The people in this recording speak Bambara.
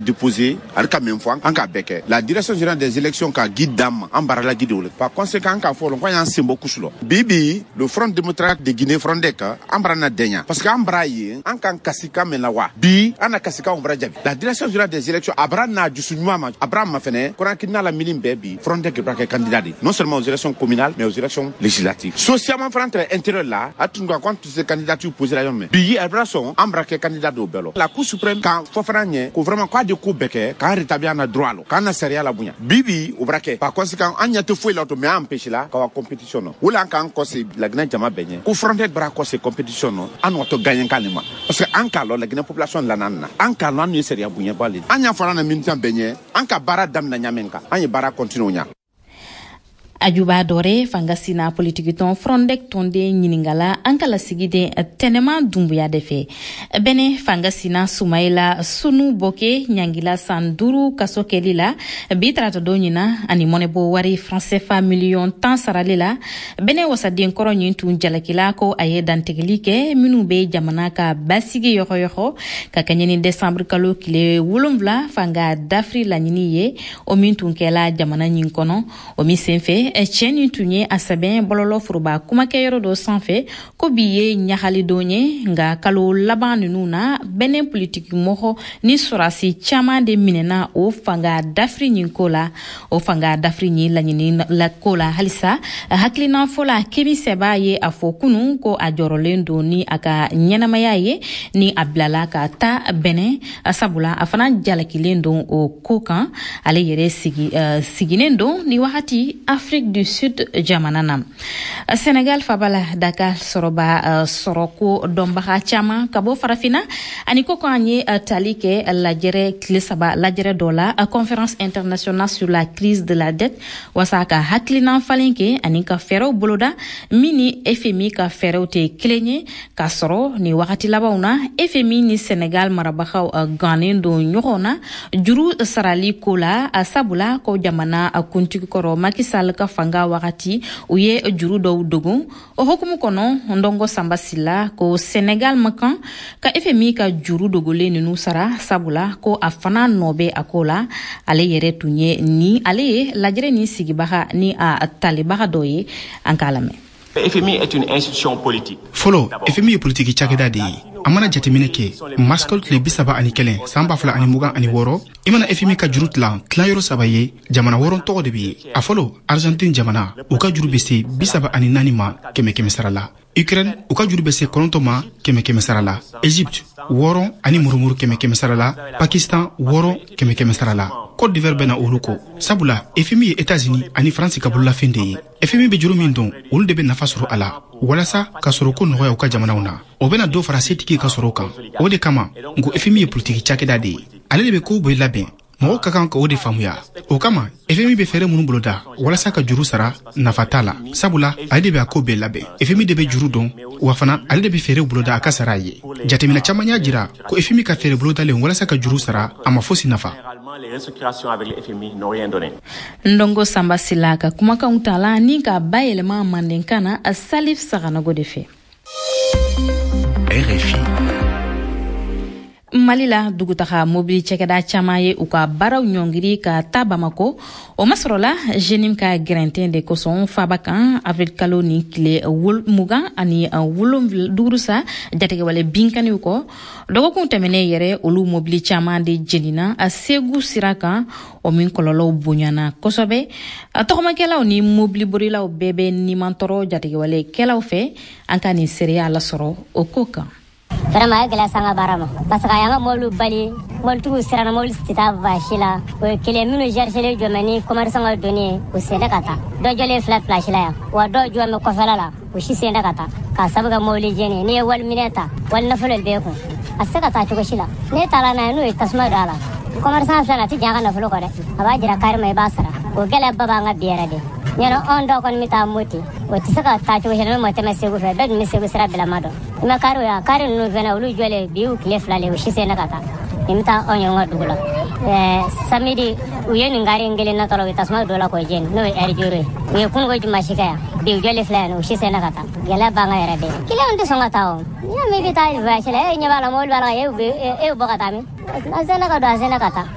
déposer alka menfo an ka beke la direction générale des élections ka guide dam en barala guide par conséquent ka fo ko yan sembo kusulo bibi le front démocratique de Guinée frondeka ambrana denya parce que ambraye an kan kasika menawa bi ana kasika ombra jabi la direction générale des élections abrana jusunyama abraham mafene kona kinna la milim bebi frondeka brake candidat non seulement aux élections communales mais aux élections législatives socialement front intérieur là atunga quand ces candidatures posées la yome bi abrason ambrake candidat do belo la cour suprême kan fo franye ko vraiment quoi de ko beke kan rétablir na droit lo kan na seria la bunya bibi o brake par conséquent anya te foi l'auto mais empêcher la ka compétition no wala kan ko se la Guinée jama benye ko frontière bra ko se compétition no an wato gagner kalima parce que en cas la Guinée population la nanna en cas no anu seria bunya bali anya fara na mintan benye en cas bara dam na nyamenka anya bara continue nya ajuba dore fangasina politique ton frondek tonde nyiningala ankala sigide tenema dumbuya defe bene fangasina sumaila sunu boke nyangila sanduru kasokelila bitrata donyina ani monebo wari français million tan saralila bene wasadien koronyin tun jalakila ko aye dantegelike minu be jamana ka basigi yoho ka kanyeni décembre kalo kile wulumvla fanga dafri la nyiniye o mintun kela jamana nyinkono o mi senfe cheni tunye asaben bololo furuba kuma ke yoro do sanfe ko biye nyaxali donye nga kalo laban nuna benen politique moho ni surasi chama de minena o fanga dafri nyinkola o fanga dafri nyi la nyini la kola halisa haklina fola kemi seba ye afokunu ko ajorolendo ni aka nyenamaya ye ni ablala ka ta benen asabula afana jalakilendo o kokan ale yere siginendo ni wahati Afrique du Sud jamananam Sénégal fabala Dakar soroba soroko dombaha chama kabo farafina aniko ko anye talike la jere klesaba la jere dola conférence internationale sur la crise de la dette wasaka haklina falinke anika fero boloda mini FMI ka fero te klenye ka soro ni wakati labauna FMI ni Sénégal marabaxaw ganendo nyokona juru sarali kola sabula ko jamana kunti koro Macky Sall ka fanga wakati uye juru do dogo o hokumu kono ndongo sambasila ko Sénégal makan ka FMI ka juru dogo le ninu sara sabula ko afana nobe akola ale yere tunye ni ale lajere ni sigibaha ni a talibaha doye ankalame. FMI est une institution politique. Follow FMI politique chakeda de amana jatemine ke maskol le bisaba ani kelen samba fala ani mugan ani woro imana FMI ka jurut la tlayoro sabaye jamana woron to de bi a follow Argentine jamana u ka juru bese bisaba ani nanima keme sarala Ukraine u ka juru bese kolontoma keme sarala Egypte woron ani murumuru keme sarala Pakistan woron keme sarala Côte d'Ivoire bena oluko sabula FMI États-Unis ani France ka bulla fende FMI be juru min don ul de be nafasuru ala walasa ka soro ko noya u ka jamanauna o bena do fara setiki ka soro kan o de kama ngo FMI politique chakeda de ale de be ko boy laben mo ka kan ko o de famuya o kama FMI be fere munu boloda walasa ka juru sara nafatala sabula ale de be ko be laben FMI de be juru don wa fana ale de be fere boloda aka saraye jatemina chamanya jira ko FMI ka fere boloda le walasa ka juru sara ama fosi nafa les restructurations avec le FMI n'ont rien donné. Ndongo Samba Silaka kumaka utala ni ka bayelema mandenkana a Salif Saranago defe. RFI Malila dugutaha mobili chekeda chamaye uka baraw nyongiri ka tabamako o masrola jenim ka grenten de koson fabakan avril kaloni kile wul muga ani wulum durusa jatege wale binkani uko dogo kuntemene yere olu mobili chama de jenina a segu siraka o min kololo bunyana kosobe atokoma kela oni mobili borila o bebe ni mantoro jatege wale kela fe ankani seria la soro o koka vraiment gala sanga barama parce que yanga molu bali mol tu sirana mol stita vashila o kele minu jerchele jomani commerçant o doni o senda kata do jole flat flash la wa do jome ko falala o shi senda kata ka sabaga moli jeni ne wal mineta wal nafal be ko asaka ta to shila ne tala na no tasma dala commerçant fala ti janga na flo ko de aba jira kar mai basara o gala baba nga biera de Nyano ondo kon mita moti wati saka ta to helo mo teme segu fe bed mi segu sira bela mado ima karo ya karo no vena ulu jole biu klef la le shi se na kata imita onyo ngodugula samedi uyeni ngari ngele na tolo tasma dola ko jen no er jure we kun go juma shikaya biu jole fla no shi se na kata gela banga era de kile onde songa tao ya me bita va chele nya bala mol bala e bogata mi azena kata